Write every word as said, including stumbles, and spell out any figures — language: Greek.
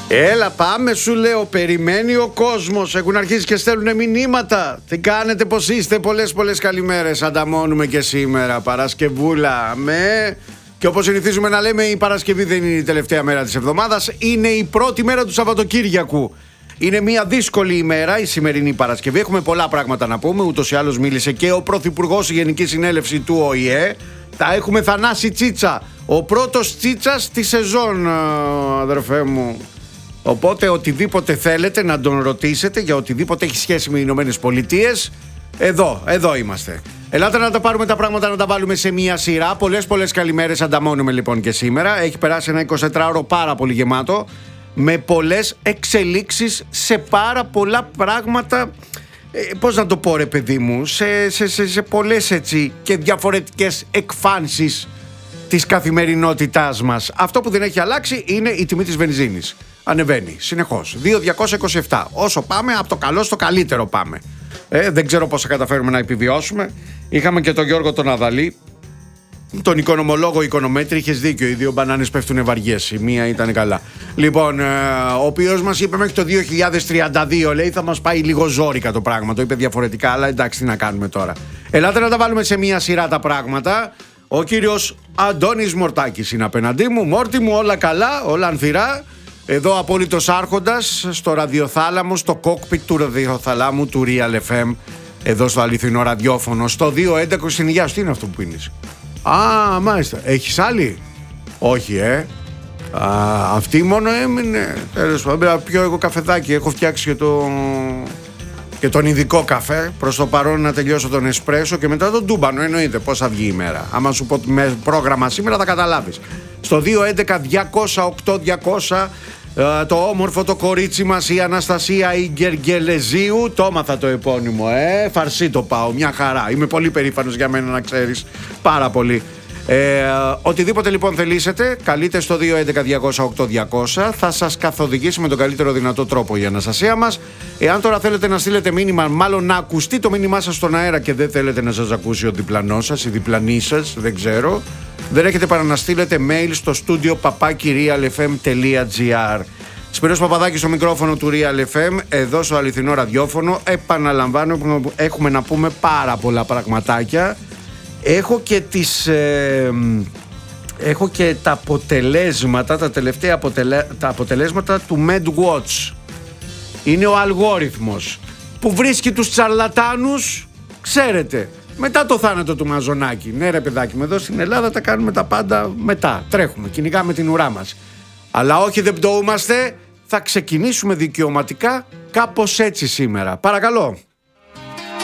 Έλα πάμε σου λέω, περιμένει ο κόσμος. Έχουν αρχίσει και στέλνουν μηνύματα. Τι κάνετε, πως είστε, πολλές πολλές καλημέρες. Ανταμώνουμε και σήμερα Παρασκευούλα με... Και όπως συνηθίζουμε να λέμε, η Παρασκευή δεν είναι η τελευταία μέρα της εβδομάδας. Είναι η πρώτη μέρα του Σαββατοκύριακου. Είναι μια δύσκολη ημέρα η σημερινή Παρασκευή. Έχουμε πολλά πράγματα να πούμε. Ούτως ή άλλως μίλησε και ο Πρωθυπουργός στη Γενική Συνέλευση του Ο Η Ε. Τα έχουμε Θανάση Τσίτσα. Ο πρώτος Τσίτσας τη σεζόν, αδερφέ μου. Οπότε οτιδήποτε θέλετε να τον ρωτήσετε για οτιδήποτε έχει σχέση με οι Ηνωμένες Πολιτείες, εδώ, εδώ είμαστε. Ελάτε να τα πάρουμε τα πράγματα, να τα βάλουμε σε μία σειρά. Πολλές πολλές καλημέρες, ανταμώνουμε λοιπόν και σήμερα. Έχει περάσει ένα εικοσιτετράωρο πάρα πολύ γεμάτο, με πολλές εξελίξεις σε πάρα πολλά πράγματα. Ε, πώς να το πω ρε παιδί μου, σε, σε, σε, σε πολλές έτσι και διαφορετικές εκφάνσεις της καθημερινότητάς μας. Αυτό που δεν έχει αλλάξει είναι η τιμή της βενζίνης. Ανεβαίνει συνεχώς. δύο χιλιάδες διακόσια είκοσι επτά. Όσο πάμε, από το καλό στο καλύτερο πάμε. Ε, δεν ξέρω πώς θα καταφέρουμε να επιβιώσουμε. Είχαμε και τον Γιώργο τον Αδαλή, τον οικονομολόγο Οικονομέτρη. Είχες δίκιο, οι δύο μπανάνες πέφτουνε βαριές. Η μία ήταν καλά. Λοιπόν, ε, ο οποίος μας είπε μέχρι το δύο χιλιάδες τριάντα δύο, λέει, θα μας πάει λίγο ζόρικα το πράγμα. Το είπε διαφορετικά, αλλά εντάξει, τι να κάνουμε τώρα. Ελάτε να τα βάλουμε σε μία σειρά τα πράγματα. Ο κύριος Αντώνης Μορτάκης είναι απέναντί μου. Μόρτι μου, όλα καλά, όλα ανθυρά. Εδώ απόλυτος άρχοντας στο ραδιοθάλαμο, στο κόκπιτ του ραδιοθαλάμου του Real εφ εμ. Εδώ στο αληθινό ραδιόφωνο, στο δύο έντεκα στην υγεία. Τι είναι αυτό που πίνεις? Α, μάλιστα. Έχεις άλλη? Όχι, ε. Α, αυτή μόνο έμεινε. Τέλος πάντων, πιω εγώ καφεδάκι. Έχω φτιάξει και το... και τον ειδικό καφέ. Προς το παρόν να τελειώσω τον εσπρέσο και μετά τον τούμπανο. Εννοείται πώς θα βγει η μέρα. Άμα σου πω με πρόγραμμα σήμερα θα καταλάβεις. Στο δύο έντεκα διακόσια οκτώ διακόσια, το όμορφο το κορίτσι μας η Αναστασία η Γεργελεζίου. Το έμαθα το επώνυμο, ε. Φαρσί το πάω, μια χαρά. Είμαι πολύ περήφανος για μένα, να ξέρεις. Πάρα πολύ. Ε, οτιδήποτε λοιπόν θελήσετε, καλείτε στο δύο έντεκα διακόσια οκτώ διακόσια. Θα σας καθοδηγήσει με τον καλύτερο δυνατό τρόπο η Αναστασία μας. Εάν τώρα θέλετε να στείλετε μήνυμα, μάλλον να ακουστεί το μήνυμά σας στον αέρα και δεν θέλετε να σας ακούσει ο διπλανός σας, η διπλανή σας, δεν ξέρω, δεν έχετε παρά να στείλετε mail στο στούντιο παπάκι real f m τελεία g r. Σπύρος Παπαδάκης στο μικρόφωνο του Real εφ εμ, εδώ στο αληθινό ραδιόφωνο. Επαναλαμβάνω, έχουμε να πούμε πάρα πολλά πραγματάκια. Έχω και τις ε, έχω και τα αποτελέσματα, τα τελευταία αποτελε, τα αποτελέσματα του MedWatch. Είναι ο αλγόριθμος που βρίσκει τους τσαρλατάνους, ξέρετε, μετά το θάνατο του Μαζονάκη. Ναι ρε παιδάκι, με εδώ στην Ελλάδα τα κάνουμε τα πάντα μετά. Τρέχουμε, κυνηγάμε την ουρά μας. Αλλά όχι, δεν πτωούμαστε, θα ξεκινήσουμε δικαιωματικά κάπως έτσι σήμερα. Παρακαλώ.